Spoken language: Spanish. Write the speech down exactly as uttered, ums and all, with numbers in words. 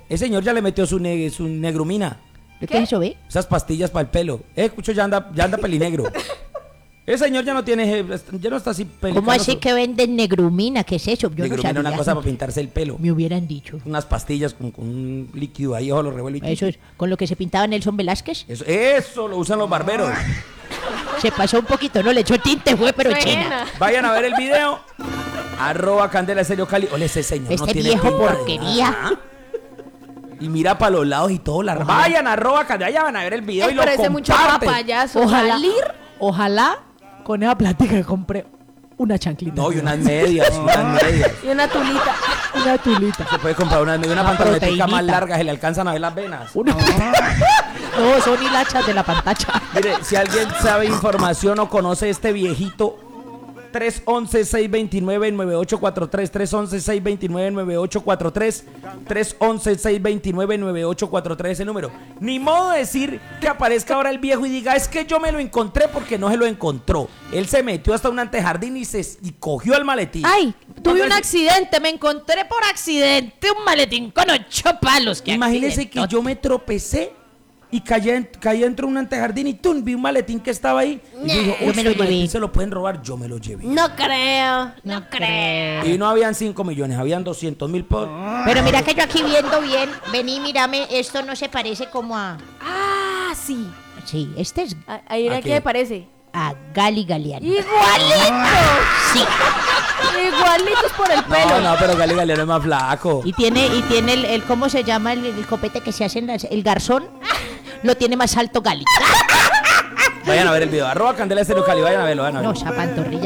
Ese señor ya le metió su, ne su negrumina. ¿Qué, ¿Qué es eso, ve? Esas pastillas para el pelo. Eh, escucho, ya anda, ya anda pelinegro. Ese señor ya no tiene, ya no está así pelicano. ¿Cómo así que venden negrumina? ¿Qué es eso? Yo negrumina no es una cosa para pintarse el pelo. Me hubieran dicho. Unas pastillas con, con un líquido ahí, ojo, lo revuelvo. Eso es, con lo que se pintaba Nelson Velázquez. Eso, eso lo usan los barberos. Se pasó un poquito, no le echó tinte, fue, pero china. Vayan a ver el video. Arroba Candela Estéreo Cali. Ole, ese señor este no tiene viejo porquería. Y mira para los lados y todo. La... Vayan a arroba Candela, ya van a ver el video. Él y lo comparten. Mucho papayazo. Ojalá, salir. Ojalá con esa plática compré una chanclita. No, y unas medias, unas medias. Y una tulita. Una tulita. Se puede comprar una media, una, una pantalonetica más larga, se le alcanzan a ver las venas. Una... No, son hilachas de la pantalla. Mire, si alguien sabe información o conoce este viejito, tres once, seis veintinueve, nueve ocho cuatro tres, tres once, seis veintinueve, nueve ocho cuatro tres, tres once, seis veintinueve, nueve ocho cuatro tres, ese número. Ni modo de decir que aparezca ahora el viejo y diga, es que yo me lo encontré, porque no se lo encontró. Él se metió hasta un antejardín y, se, y cogió el maletín. Ay, tuve un accidente, me encontré por accidente un maletín con ocho palos. Imagínese que yo me tropecé y caí, caí dentro de un antejardín y ¡tum! Vi un maletín que estaba ahí. Y yo dije, yo me lo llevé. Se lo pueden robar, yo me lo llevé. No creo, no, no creo. Y no habían cinco millones, habían doscientos mil por... Pero mira que yo aquí viendo bien, vení, mírame, esto no se parece como a... Ah, sí. Sí, este es... ¿A, a ir a qué le parece? A Gali Galeano. ¡Igualito! Sí. Igualitos por el pelo. No, no, pero Gali Galeano es más flaco. Y tiene, y tiene el, el ¿cómo se llama? El, el copete que se hace en las, el garzón. Lo tiene más alto Gali. Vayan a ver el video. Arroba Candela Estéreo Cali. Vayan a verlo, vayan a verlo. No, esa pantorrilla.